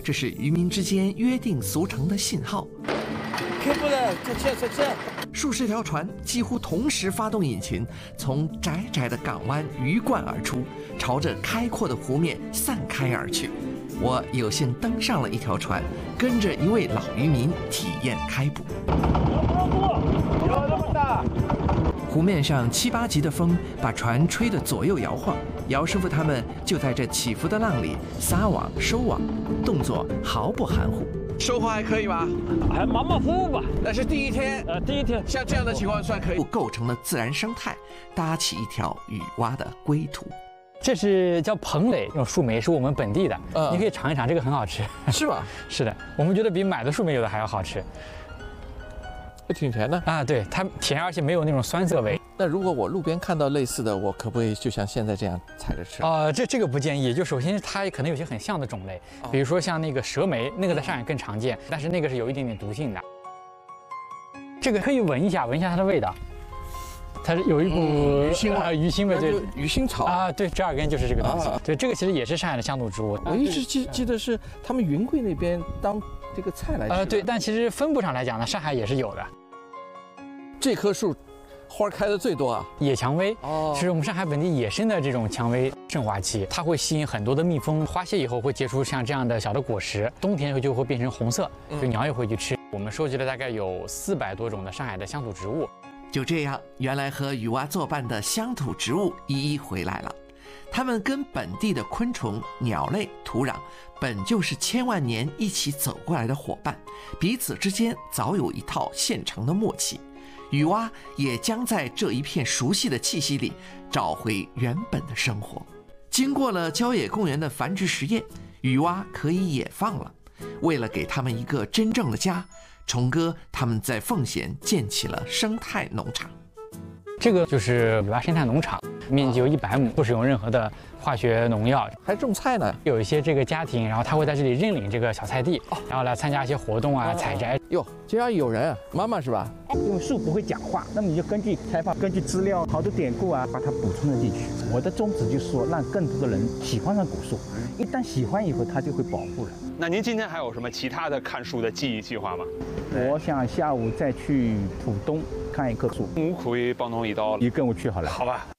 这是渔民之间约定俗成的信号。 开不了，出去。 数十条船几乎同时发动引擎，从窄窄的港湾鱼贯而出，朝着开阔的湖面散开而去。我有幸登上了一条船，跟着一位老渔民体验开捕。 有那么大？ 湖面上7、8级的风把船吹得左右摇晃，姚师傅他们就在这起伏的浪里撒网收网，动作毫不含糊。收获还可以吧？ 还马马虎虎吧。 那是第一天， 第一天， 像这样的情况算可以，构成了自然生态，搭起一条雨蛙的归途。 这是叫蓬蕾，这种树莓是我们本地的，你可以尝一尝，这个很好吃。 是吧？ 是的，我们觉得比买的树莓有的还要好吃。 挺甜的啊，对，它甜，而且没有那种酸涩味。 那如果我路边看到类似的，我可不可以就像现在这样采着吃？ 这个不建议。就首先它可能有些很像的种类，比如说像那个蛇莓，那个在上海更常见，但是那个是有一点点毒性的。这个可以闻一下它的味道，它是有一股鱼腥味， 鱼腥味，对， 鱼腥草啊，对，折耳根就是这个东西。对，这个其实也是上海的乡土植物。 我一直记得是他们云贵那边当这个菜来吃。 对，但其实分布上来讲呢，上海也是有的。 这棵树花开的最多啊， 野蔷薇是我们上海本地野生的这种蔷薇盛华期，它会吸引很多的蜜蜂，花谢以后会结出像这样的小的果实，冬天就会变成红色，就鸟也会去吃。我们收集了大概有400多种的上海的乡土植物。 就这样，原来和雨蛙作伴的乡土植物一一回来了。它们跟本地的昆虫、鸟类、土壤本就是千万年一起走过来的伙伴，彼此之间早有一套现成的默契。雨蛙也将在这一片熟悉的气息里找回原本的生活。经过了郊野公园的繁殖实验，雨蛙可以野放了。为了给他们一个真正的家，崇哥他们在奉贤建起了生态农场。 这个就是雨蛙生态农场，面积有100亩，不使用任何的化学农药， 还种菜呢。 有一些这个家庭，然后他会在这里认领这个小菜地，然后来参加一些活动啊、采摘。 哟，竟然有人啊！妈妈是吧？ 因为树不会讲话，那么你就根据采访、根据资料、好多典故啊，把它补充了进去。我的宗旨就是说，让更多的人喜欢上古树，一旦喜欢以后，他就会保护了。 那您今天还有什么其他的看树的记忆计划吗？ 我想下午再去浦东看一棵树。 我可以帮侬一道， 你跟我去好了。 好吧。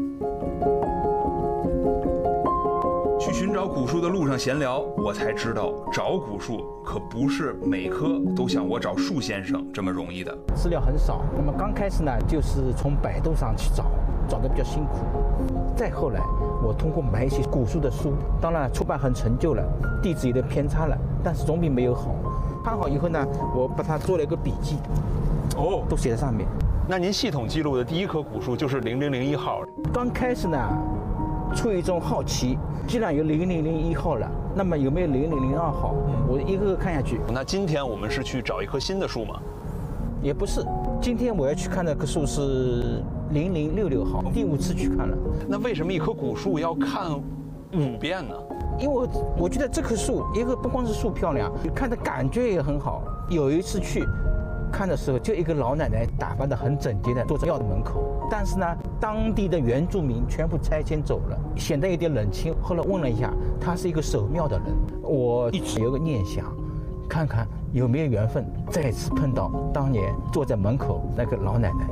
去寻找古树的路上闲聊，我才知道找古树可不是每棵都像我找树先生这么容易的。 资料很少，那么刚开始呢，就是从百度上去找得比较辛苦。再后来，我通过买一些古树的书，当然出版很陈旧了，地址有点偏差了，但是总比没有好。看好以后呢，我把它做了一个笔记，都写在上面。 那您系统记录的第一棵古树就是0001号。 刚开始呢，出于一种好奇，既然有0001号了，那么有没有0002号？我一个个看下去。 那今天我们是去找一棵新的树吗？ 也不是，今天我要去看那棵树是0066号，第5次去看了。 那为什么一棵古树要看5遍呢？ 因为我觉得这棵树，一个不光是树漂亮，看的感觉也很好。有一次去看的时候，就一个老奶奶打扮得很整洁的坐在庙的门口，但是呢，当地的原住民全部拆迁走了，显得有点冷清。后来问了一下，他是一个守庙的人，我一直有个念想，看看有没有缘分再次碰到当年坐在门口那个老奶奶。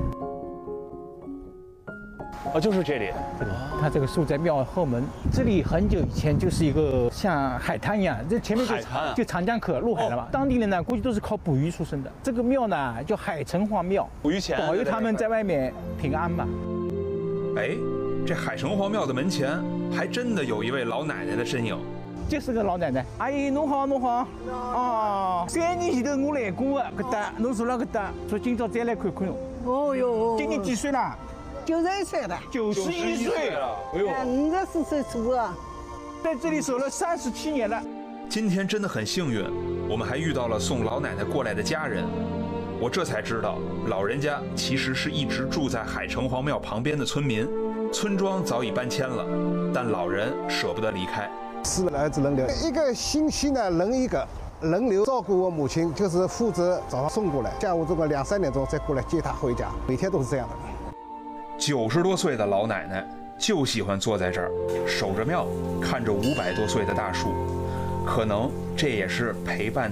就是这里。 它这个树在庙后门，这里很久以前就是一个像海滩一样，这前面就长江口入海了嘛。当地人呢，估计都是靠捕鱼出身的。这个庙呢叫海城隍庙， 捕鱼钱保佑他们在外面平安嘛。 哎，这海城隍庙的门前还真的有一位老奶奶的身影。 就是个老奶奶，阿姨侬好，侬好。哦，3年前头我来过的，搿搭侬住了搿搭，说今朝再来看看侬。 哦哟， 今年几岁了 ？91岁了。 91岁了。 哎呦 ，54岁出啊， 在这里守了37年了。 今天真的很幸运，我们还遇到了送老奶奶过来的家人。我这才知道，老人家其实是一直住在海城隍庙旁边的村民，村庄早已搬迁了，但老人舍不得离开。 4个儿子轮流，一个星期呢轮一个，轮流照顾我母亲，就是负责早上送过来，下午这个2、3点钟再过来接她回家，每天都是这样的。 90多岁的老奶奶就喜欢坐在这儿，守着庙，看着500多岁的大树。 可能这也是陪伴